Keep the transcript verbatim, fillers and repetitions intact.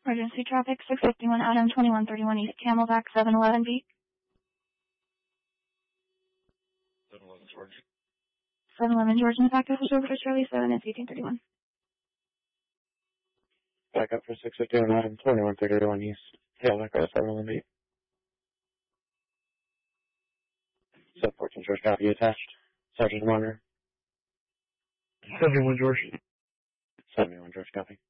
Emergency traffic, six fifty-one Adam, twenty-one thirty-one East Camelback, seven eleven B. seven eleven George. seven eleven George, in the back up over to Charlie, seven is eighteen thirty-one. Back up for six fifty-one Adam, twenty-one thirty-one East Camelback, seven eleven B. seven fourteen George, copy attached. Sergeant Warner. seventy-one George. seventy-one George, copy.